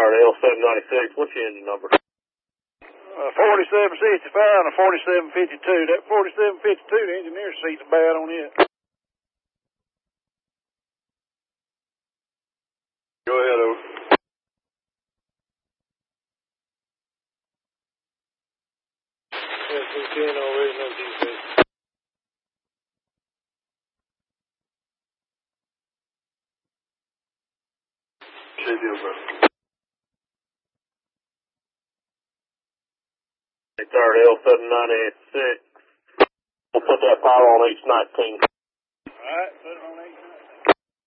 start L796. What's your engine number? 4765 and a 4752. That 4752, the engineer's seat's bad on it. Go ahead, over. Yes, we can already know defense. Good deal, brother. Start L796. We'll put that power on H19. All right, put it on.